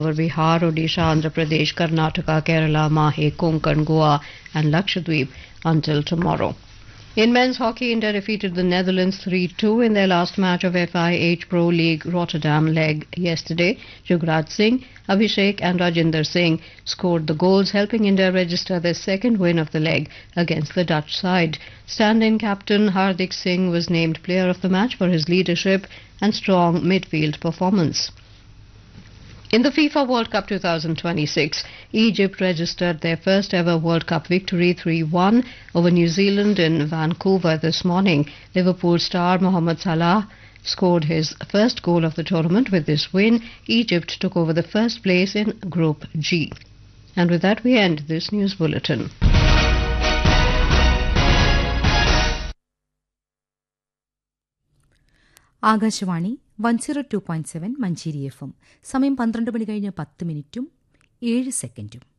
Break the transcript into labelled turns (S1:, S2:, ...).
S1: Bihar, Odisha, Andhra Pradesh, Karnataka, Kerala, Mahe, Konkan, Goa and Lakshadweep until tomorrow. In men's hockey, India defeated the Netherlands 3-2 in their last match of FIH Pro League Rotterdam leg yesterday. Jugraj Singh, Abhishek and Rajinder Singh scored the goals, helping India register their second win of the leg against the Dutch side. Stand-in captain Hardik Singh was named player of the match for his leadership and strong midfield performance. In the FIFA World Cup 2026, Egypt registered their first ever World Cup victory 3-1 over New Zealand in Vancouver this morning. Liverpool star Mohamed Salah scored his first goal of the tournament. With this win, Egypt took over the first place in Group G. And with that, we end this news bulletin.
S2: Akashvani 102.7 Manjeri FM. സമയം 12 മണി കഴിഞ്ഞ് 10 മിനിറ്റും 7 സെക്കൻഡും.